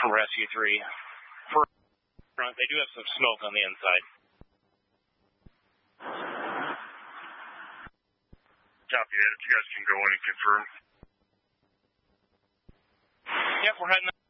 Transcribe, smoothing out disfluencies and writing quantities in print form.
for Rescue 3. For front, they do have some smoke on the inside. Copy that. If you guys can go in and confirm. Yep, we're heading